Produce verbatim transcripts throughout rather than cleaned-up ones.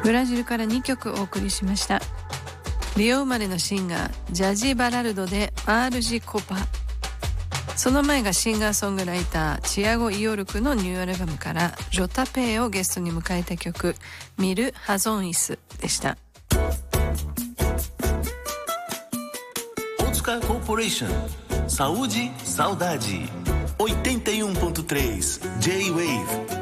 ブラジルからにきょくお送りしました。リオ生まれのシンガージャジ・バラルドでアールジ・コパ。その前がシンガーソングライターチアゴ・イオルクのニューアルバムからジョタペイをゲストに迎えた曲ミル・ハゾンイスでした。 Otsuka Corporation Saúde, Saudade oitenta e um ponto três J-Wave。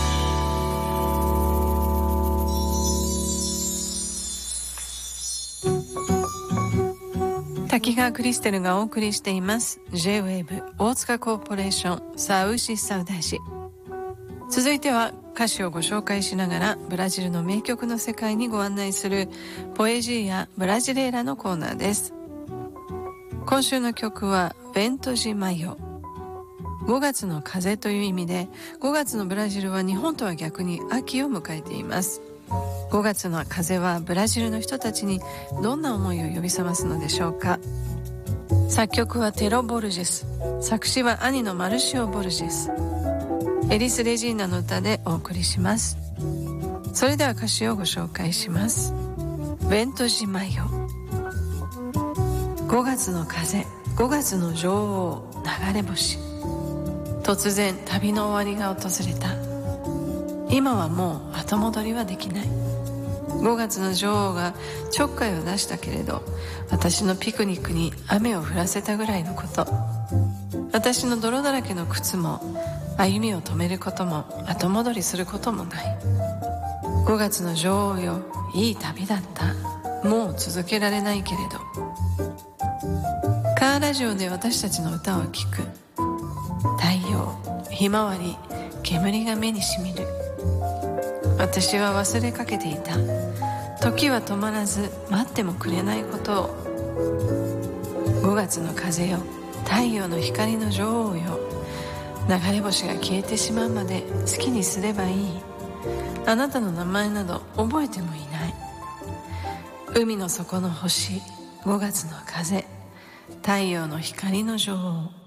滝川クリステルがお送りしています J-Wave 大塚コーポレーションサウシサウダージ。続いては歌詞をご紹介しながらブラジルの名曲の世界にご案内するポエジーやブラジレーラのコーナーです。今週の曲はベントジマヨ。ごがつの風という意味で、ごがつのブラジルは日本とは逆に秋を迎えています。ごがつの風はブラジルの人たちにどんな思いを呼び覚ますのでしょうか。作曲はテロ・ボルジェス、作詞は兄のマルシオ・ボルジェス。エリス・レジーナの歌でお送りします。それでは歌詞をご紹介します。ベントジマヨ。ごがつの風、ごがつの女王、流れ星。突然旅の終わりが訪れた。今はもう後戻りはできない。ごがつの女王がちょっかいを出したけれど、私のピクニックに雨を降らせたぐらいのこと。私の泥だらけの靴も歩みを止めることも後戻りすることもない。ごがつの女王よ、いい旅だった。もう続けられないけれど。カーラジオで私たちの歌を聴く。太陽、ひまわり、煙が目にしみる。私は忘れかけていた。時は止まらず待ってもくれないことを。ごがつの風よ、太陽の光の女王よ。流れ星が消えてしまうまで好きにすればいい。あなたの名前など覚えてもいない。海の底の星、ごがつの風、太陽の光の女王。